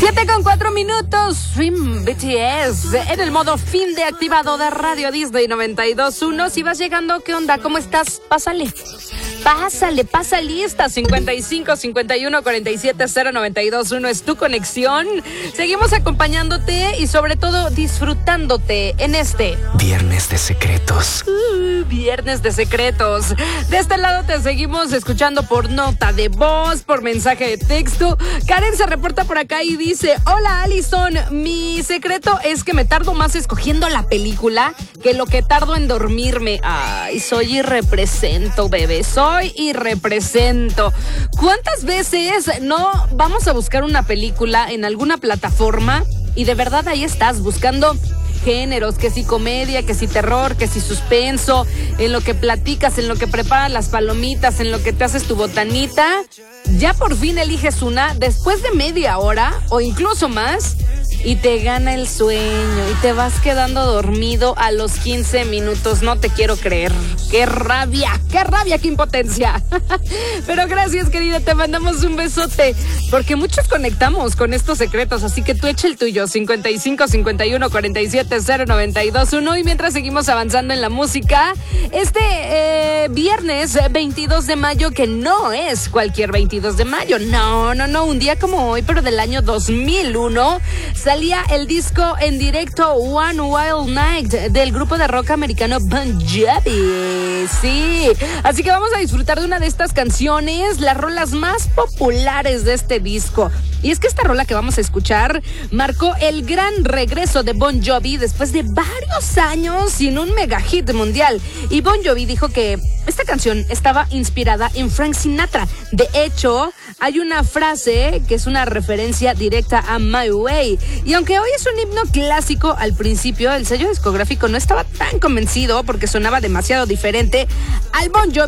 7:04. Stream BTS en el modo fin de activado de Radio Disney 92.1. Si vas llegando, ¿qué onda? ¿Cómo estás? Pásale, pasa lista. 55 51 47 092.1 es tu conexión. Seguimos acompañándote y sobre todo disfrutándote en este Viernes de Secretos. Viernes de Secretos. De este lado te seguimos escuchando por nota de voz, por mensaje de texto. Karen se reporta por acá y dice: hola Alison, mi secreto es que me tardo más escogiendo la película que lo que tardo en dormirme. Ay, soy y represento, bebé, soy y represento. ¿Cuántas veces no vamos a buscar una película en alguna plataforma y de verdad ahí estás buscando géneros, que si comedia, que si terror, que si suspenso, en lo que platicas, en lo que preparas las palomitas, en lo que te haces tu botanita, ya por fin eliges una después de media hora o incluso más y te gana el sueño y te vas quedando dormido a los 15 minutos? No te quiero creer. ¡Qué rabia, qué impotencia! Pero gracias, querida, te mandamos un besote, porque muchos conectamos con estos secretos, así que tú echa el tuyo, 55 51 47 092.1. Y mientras seguimos avanzando en la música, este viernes 22 de mayo, que no es cualquier 22 de mayo, no, un día como hoy, pero del año 2001, salía el disco en directo One Wild Night del grupo de rock americano Bon Jovi. Sí, así que vamos a disfrutar de una de estas canciones, las rolas más populares de este disco. Y es que esta rola que vamos a escuchar marcó el gran regreso de Bon Jovi después de varios años sin un mega hit mundial. Y Bon Jovi dijo que esta canción estaba inspirada en Frank Sinatra. De hecho, hay una frase que es una referencia directa a My Way. Y aunque hoy es un himno clásico, al principio el sello discográfico no estaba tan convencido porque sonaba demasiado diferente al Bon Jovi